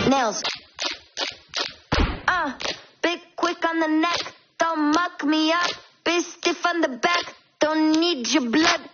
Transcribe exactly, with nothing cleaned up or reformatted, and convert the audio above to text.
nails. Uh, big quick on the neck, don't muck me up. Be stiff on the back, don't need your blood.